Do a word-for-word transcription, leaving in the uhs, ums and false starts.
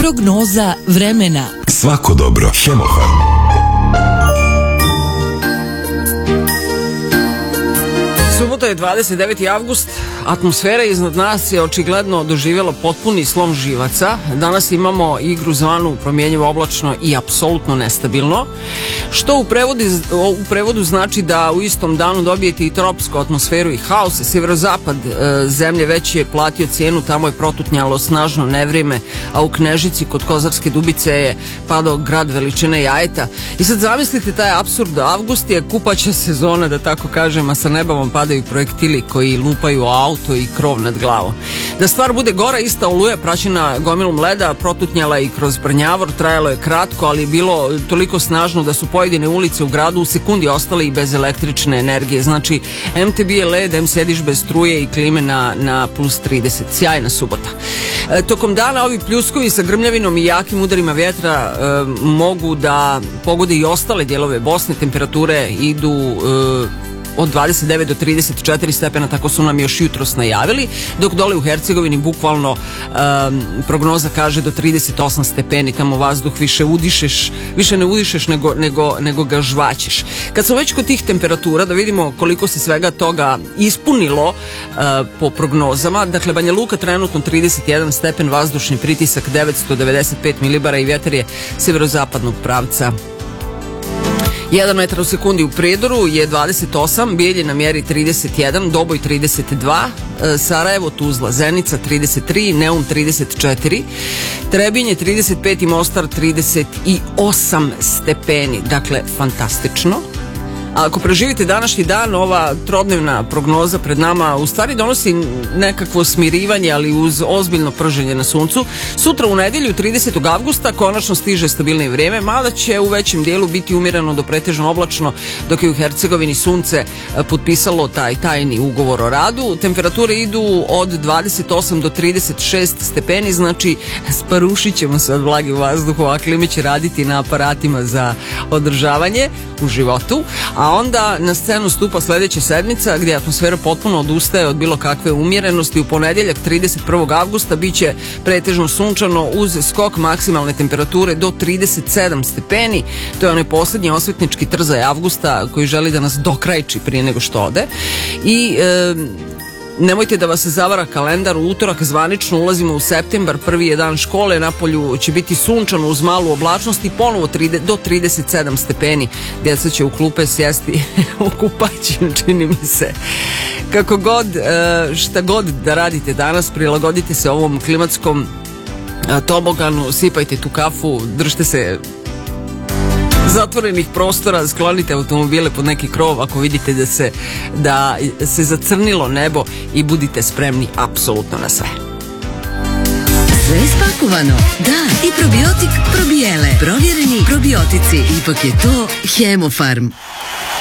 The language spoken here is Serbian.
Prognoza vremena. Svako dobro. Hemofarm. Subota je dvadeset deveti avgust, atmosfera iznad nas je očigledno doživjela potpuni slom živaca. Danas imamo igru zvanu promjenjivo oblačno i apsolutno nestabilno, što u, prevodi, u prevodu znači da u istom danu dobijete i tropsku atmosferu i haos. Sjeverozapad e, zemlje već je platio cijenu, tamo je protutnjalo snažno nevrijeme, a u Knežici kod Kozarske Dubice je padao grad veličine jajeta. I sad zamislite taj apsurd, avgust je kupaća sezona, da tako kažem, a sa neba vam padaju projektili koji lupaju auto i krov nad glavom. Da stvar bude gora, ista oluja praćena gomilom leda protutnjala i kroz Brnjavor, trajalo je kratko, ali je bilo toliko snažno da su pojedine ulice u gradu u sekundi ostale i bez električne energije. Znači, em te bije led, em sediš bez struje i klime na, na plus trideset. Sjajna subota. E, tokom dana ovi pljuskovi sa grmljavinom i jakim udarima vjetra e, mogu da pogode i ostale dijelove Bosne. Temperature idu e, od dvadeset devet do trideset četiri stepena, tako su nam još jutros najavili, dok dole u Hercegovini bukvalno um, prognoza kaže do trideset osam stepeni, tamo vazduh više udišeš, više ne udišeš nego, nego, nego ga žvaćeš. Kad smo već kod tih temperatura, da vidimo koliko se svega toga ispunilo uh, po prognozama. Dakle, Banja Luka trenutno trideset jedan stepen, vazdušni pritisak devetsto devedeset pet milibara i vjetar je sjeverozapadnog pravca. jedan metar u sekundi u Prijedoru je dvadeset osam, Bijeljina mjeri trideset jedan, Doboj trideset dva, Sarajevo, Tuzla, Zenica trideset tri, Neum trideset četiri, Trebinje trideset pet i Mostar trideset osam stepeni. Dakle, fantastično. A ako preživite današnji dan, ova trodnevna prognoza pred nama u stvari donosi nekakvo smirivanje, ali uz ozbiljno prženje na suncu. Sutra u nedjelju tridesetog avgusta konačno stiže stabilnije vrijeme, mada će u većem dijelu biti umjereno do pretežno oblačno, dok je u Hercegovini sunce potpisalo taj tajni ugovor o radu. Temperature idu od dvadeset osam do trideset šest stepeni, znači sparušit ćemo se od vlage u vazduhu, a klime će raditi na aparatima za održavanje u životu. A onda na scenu stupa sljedeća sedmica gdje atmosfera potpuno odustaje od bilo kakve umjerenosti. U ponedjeljak trideset prvog avgusta bit će pretežno sunčano uz skok maksimalne temperature do trideset sedam stepeni. To je onaj posljednji osvetnički trzaj avgusta koji želi da nas dokrajči prije nego što ode. I e, nemojte da vas zavara kalendar, u utorak zvanično ulazimo u septembar, prvi je dan škole, napolju će biti sunčano uz malu oblačnost i ponovo do trideset sedam stepeni. Djeca će u klupe sjesti u kupaćim, čini mi se. Kako god, šta god da radite danas, prilagodite se ovom klimatskom toboganu, sipajte tu kafu, držite se zatvorenih prostora, sklonite automobile pod neki krov ako vidite da se, da se zacrnilo nebo i budite spremni apsolutno na sve. Sve je spakovano. Da, i probiotik probijele. Provjereni probiotici. Ipak je to Hemofarm.